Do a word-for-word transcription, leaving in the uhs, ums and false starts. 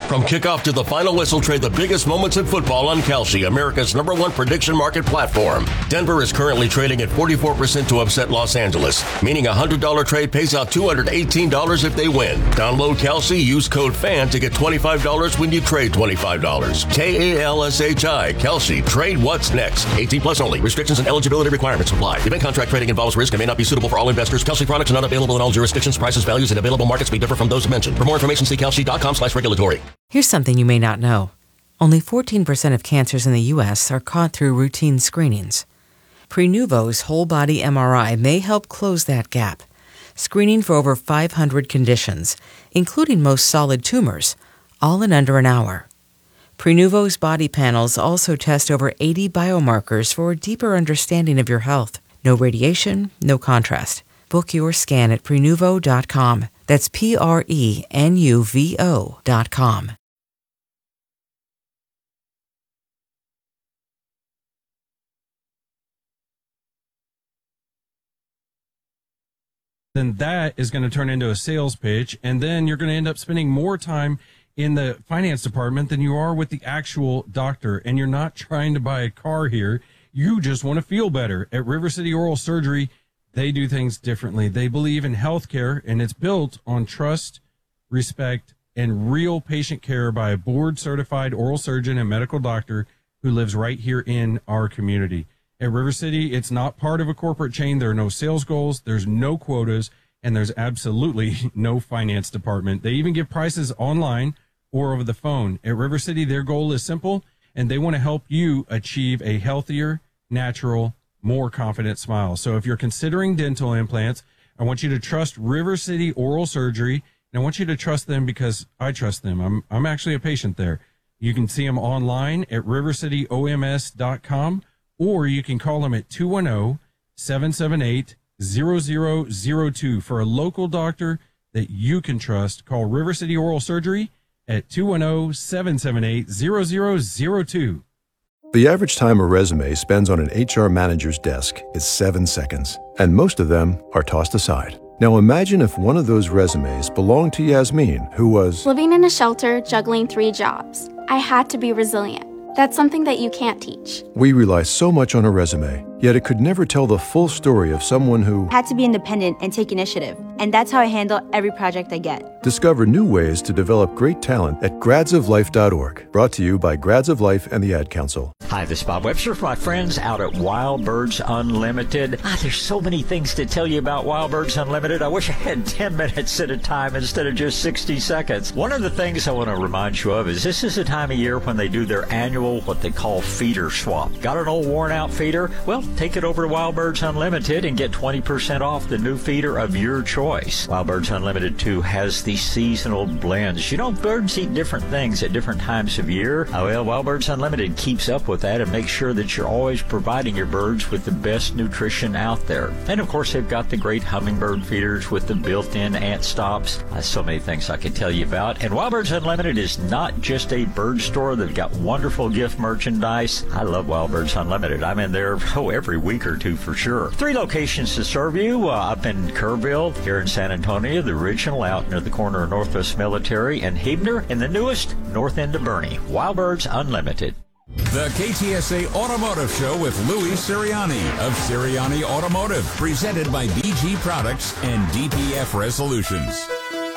From kickoff to the final whistle, trade the biggest moments in football on Kalshi, America's number one prediction market platform. Denver is currently trading at forty-four percent to upset Los Angeles, meaning a one hundred dollars trade pays out two hundred eighteen dollars if they win. Download Kalshi, use code FAN to get twenty-five dollars when you trade twenty-five dollars. K A L S H I, Kalshi. Trade what's next. eighteen plus only. Restrictions and eligibility requirements apply. Event contract trading involves risk and may not be suitable for all investors. Kalshi products are not available in all jurisdictions. Prices, values, and available markets may differ from those mentioned. For more information, see kalshi.com slash regulatory. Here's something you may not know. Only fourteen percent of cancers in the U S are caught through routine screenings. Prenuvo's whole-body M R I may help close that gap, screening for over five hundred conditions, including most solid tumors, all in under an hour. Prenuvo's body panels also test over eighty biomarkers for a deeper understanding of your health. No radiation, no contrast. Book your scan at Prenuvo dot com. That's P R E N U V O dot com. Then that is going to turn into a sales pitch, and then you're going to end up spending more time in the finance department than you are with the actual doctor. And you're not trying to buy a car here. You just want to feel better. At River City Oral Surgery, they do things differently. They believe in healthcare, and it's built on trust, respect, and real patient care by a board-certified oral surgeon and medical doctor who lives right here in our community. At River City, it's not part of a corporate chain. There are no sales goals, there's no quotas, and there's absolutely no finance department. They even give prices online or over the phone. At River City, their goal is simple, and they want to help you achieve a healthier, natural, more confident smile. So if you're considering dental implants, I want you to trust River City Oral Surgery, and I want you to trust them because I trust them. I'm I'm actually a patient there. You can see them online at river city O M S dot com, or you can call them at two one zero, seven seven eight, zero zero zero two. For a local doctor that you can trust, call River City Oral Surgery at two one zero, seven seven eight, zero zero zero two. The average time a resume spends on an H R manager's desk is seven seconds, and most of them are tossed aside. Now imagine if one of those resumes belonged to Yasmin, who was living in a shelter, juggling three jobs. I had to be resilient. That's something that you can't teach. We rely so much on a resume, yet it could never tell the full story of someone who had to be independent and take initiative. And that's how I handle every project I get. Discover new ways to develop great talent at grads of life dot org. Brought to you by Grads of Life and the Ad Council. Hi, this is Bob Webster for my friends out at Wild Birds Unlimited. Ah, there's so many things to tell you about Wild Birds Unlimited. I wish I had ten minutes at a time instead of just sixty seconds. One of the things I want to remind you of is this is the time of year when they do their annual, what they call feeder swap. Got an old worn out feeder? Well, take it over to Wild Birds Unlimited and get twenty percent off the new feeder of your choice. Wild Birds Unlimited, too, has these seasonal blends. You know, birds eat different things at different times of year. Oh, well, Wild Birds Unlimited keeps up with that and makes sure that you're always providing your birds with the best nutrition out there. And, of course, they've got the great hummingbird feeders with the built-in ant stops. Uh, so many things I could tell you about. And Wild Birds Unlimited is not just a bird store. They've got wonderful gift merchandise. I love Wild Birds Unlimited. I'm in there, oh, every week or two for sure. Three locations to serve you, uh, up in Kerrville, here in San Antonio, the original out near the corner of Northwest Military, and Hebner, and the newest, north end of Bernie. Wild Birds Unlimited. The K T S A Automotive Show with Louis Sirianni of Sirianni Automotive, presented by B G Products and D P F Resolutions.